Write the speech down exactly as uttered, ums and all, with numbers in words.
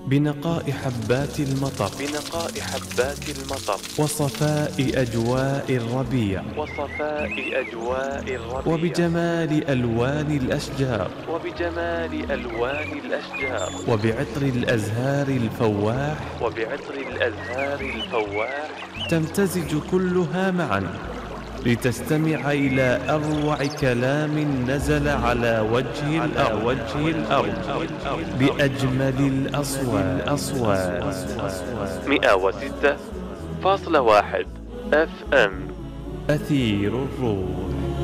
بنقاء حبات المطر بنقاء حبات المطر وصفاء أجواء الربيع وصفاء أجواء الربيع وبجمال ألوان الأشجار وبجمال ألوان الأشجار وبعطر الأزهار الفواح وبعطر الأزهار الفواح تمتزج كلها معا لتستمع إلى أروع كلام نزل على وجه الأرض, وجه الأرض بأجمل الأصوات مئة وستة فاصلة واحد اف ام أثير الروح.